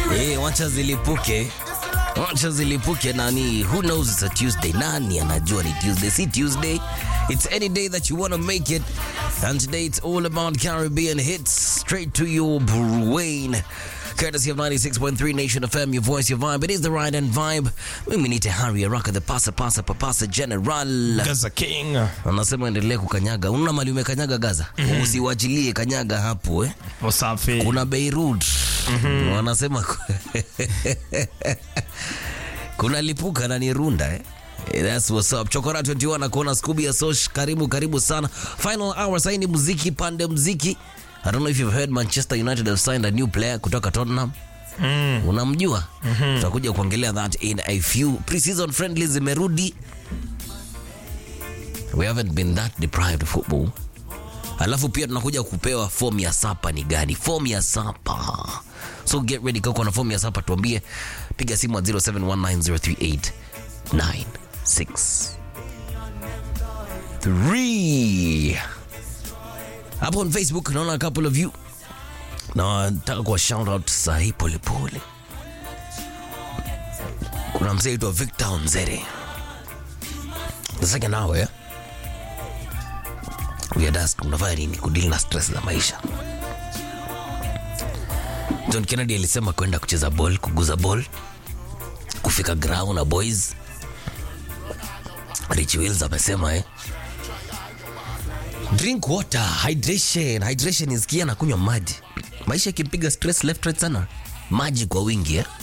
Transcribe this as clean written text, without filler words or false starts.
Wacha zilipuke. Wacha zilipuke nani? Who knows it's a Tuesday? Nani anajua ni Tuesday? Si Tuesday. It's any day that you want to make it. And today it's all about Caribbean hits straight to your brain. Courtesy of 96.3 Nation FM, your voice, your vibe. It is the ride and vibe. Mimi ni Tehari Araka, the pasa general. Gaza King. Anasema endelee kukanyaga. Una mali umekanyaga Gaza? Usiwachilie, kanyaga hapo Usafi. Kuna Beirut. Wanasema kuna lipuka na ni runda That's what's up. Chokora 21 na kuona Scooby ya Sosh. Karibu sana. Final hour saini muziki, pande muziki. I don't know if you've heard Manchester United have signed a new player kutoka Tottenham. Unamjua? Tutakuja kuongelea that in a few. Pre-season friendlies zimerudi. We haven't been that deprived of football. Alafu pia tunakuja kupewa form ya sapa ni gani? Form ya sapa. So get ready kwa na form ya sapa tuambie. Piga simu at 0719038963. Hapo on Facebook naona a couple of you. Na nataka kwa shout out sahi pole. Kuna mzee aitwa Victor Nzere. The second hour, we had asked unafanya nini kudeal na stress za maisha. John Kennedy alisema kwenda kucheza ball, kuguza ball, kufika ground na boys. Rich Wills amesema drink water, hydration is kia na kunywa maji. Maisha kimpiga stress left right sana. Maji kwa wingi